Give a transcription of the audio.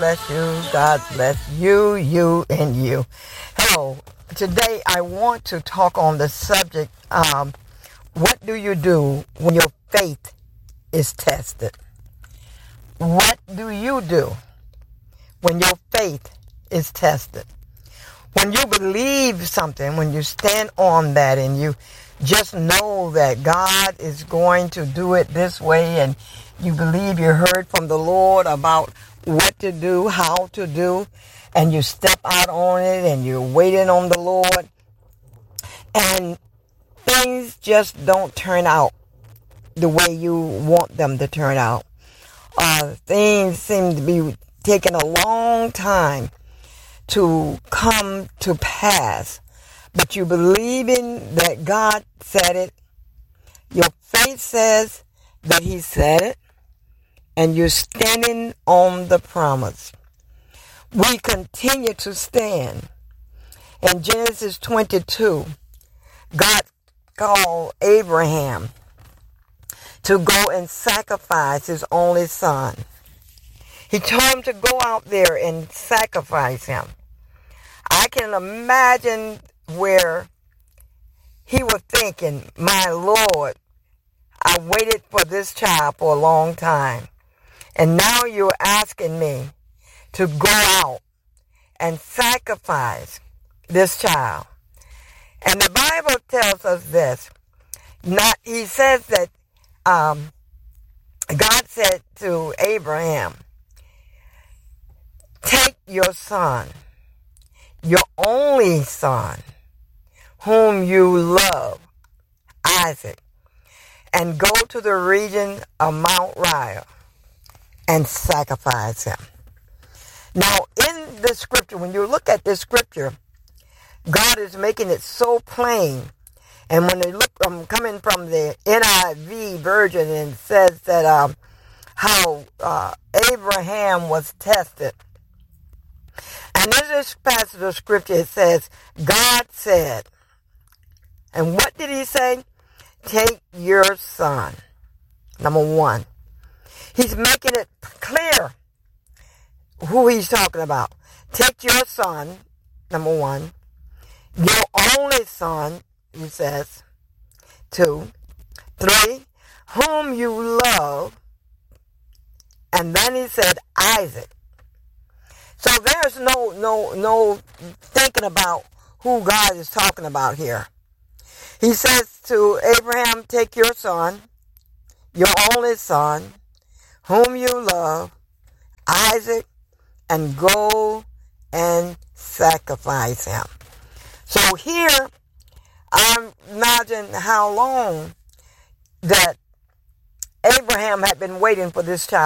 Bless you. God bless you, you, and you. Hello. Today I want to talk on the subject, what do you do when your faith is tested? What do you do when your faith is tested? When you believe something, when you stand on that and you just know that God is going to do it this way, and you believe you heard from the Lord about what to do, how to do, and you step out on it and you're waiting on the Lord, and things just don't turn out the way you want them to turn out. Things seem to be taking a long time to come to pass, but you believing that God said it. Your faith says that He said it, and you're standing on the promise. We continue to stand. In Genesis 22, God called Abraham to go and sacrifice his only son. He told him to go out there and sacrifice him. I can imagine where he was thinking, my Lord, I waited for this child for a long time, and now you're asking me to go out and sacrifice this child. And the Bible tells us this. He says that God said to Abraham, take your son, your only son, whom you love, Isaac, and go to the region of Mount Moriah and sacrifice him. Now, in the scripture, when you look at this scripture, God is making it so plain. And when you look, I'm coming from the NIV version, and it says that how Abraham was tested. And in this passage of scripture, it says, God said, and what did He say? Take your son. Number one. He's making it clear who He's talking about. Take your son, number one. Your only son, He says. 2. 3. Whom you love. And then He said Isaac. So there's no thinking about who God is talking about here. He says to Abraham, take your son, your only son, whom you love, Isaac, and go and sacrifice him. So here, I imagine how long that Abraham had been waiting for this child.